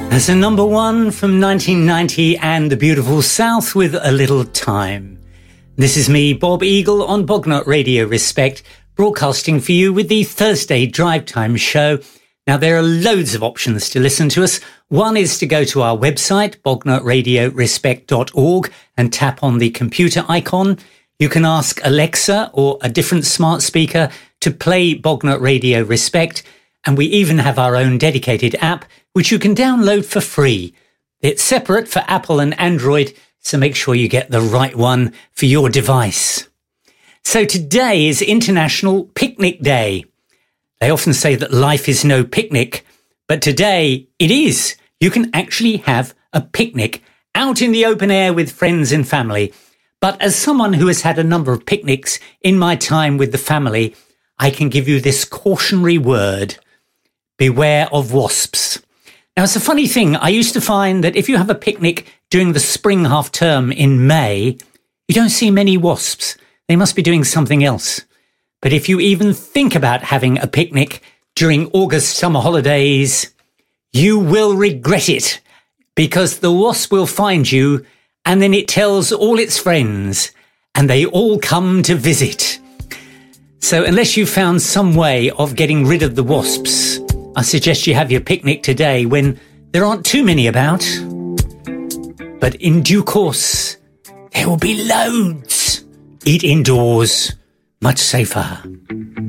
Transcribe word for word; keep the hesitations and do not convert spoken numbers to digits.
As a number one from nineteen ninety and the beautiful South with A Little Time. This is me, Bob Eagle, on Bognut Radio Respect, broadcasting for you with the Thursday Drive Time show. Now, there are loads of options to listen to us. One is to go to our website, bognut radio respect dot org, and tap on the computer icon. You can ask Alexa or a different smart speaker to play Bognut Radio Respect, and we even have our own dedicated app, which you can download for free. It's separate for Apple and Android, so make sure you get the right one for your device. So today is International Picnic Day. They often say that life is no picnic, but today it is. You can actually have a picnic out in the open air with friends and family. But as someone who has had a number of picnics in my time with the family, I can give you this cautionary word: beware of wasps. Now, it's a funny thing. I used to find that if you have a picnic during the spring half term in May, you don't see many wasps. They must be doing something else. But if you even think about having a picnic during August summer holidays, you will regret it, because the wasp will find you and then it tells all its friends and they all come to visit. So unless you've found some way of getting rid of the wasps, I suggest you have your picnic today when there aren't too many about. But in due course, there will be loads. Eat indoors, much safer.